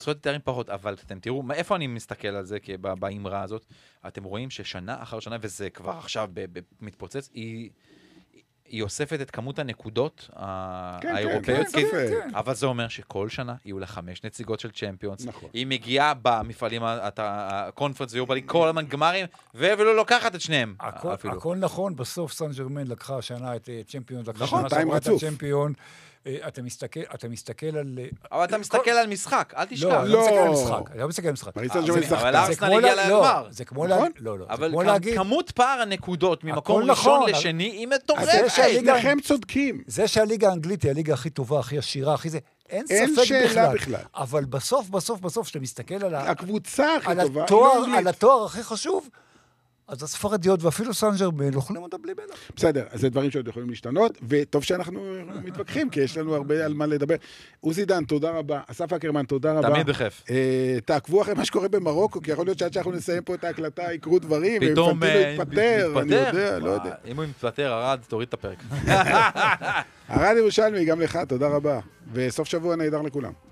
זכויות תארים פחות, אבל אתם תראו, איפה אני מסתכל על זה באמרה הזאת? אתם רואים ששנה אחר שנה, וזה כבר עכשיו מתפוצץ, היא אוספת את כמות הנקודות האירופאיות, אבל זה אומר שכל שנה יהיו לה 5 נציגות של צ'מפיונס, היא מגיעה במפעלים הקונפרנס ויורבה ליג, כל הזמן גמרים, ולא לוקחת את שניהם. הכל נכון, בסוף סן ז'רמן לקחה השנה את צ'מפיון, לקחה נכון, שנה שעברה את הצ'מפיון, אתה מסתכל על... אבל אתה מסתכל על משחק, אל תשכח. לא, אני לא מסתכל על משחק. אבל ארסנל הגיע לגמר. זה כמו להגיד... אבל כמות פער הנקודות ממקום ראשון לשני היא מטורפת. לכם צודקים. זה שהליגה האנגלית היא הליגה הכי טובה, הכי עשירה, הכי זה... אין ספק בכלל. אבל בסוף, שאתה מסתכל על הקבוצה הכי טובה, על התואר הכי חשוב, אז הספרדיות ואפילו סן ז'רמן אוכלים אותה בלי בלח. בסדר, אז זה דברים שעוד יכולים להשתנות, וטוב שאנחנו מתווכחים, כי יש לנו הרבה על מה לדבר. עוזי דן, תודה רבה. אסף אקרמן, תודה רבה. תמיד בכיף. תעקבו אחרי מה שקורה במרוקו, כי יכול להיות שעד שאנחנו נסיים פה את ההקלטה, יקרו דברים, פתאום יתפטר, אני יודע, לא יודע. אם הוא מתפטר, ארד, תוריד את הפרק. ארד ירושלמי, גם לך, תודה רבה. וסוף שבוע נהדר לכולם.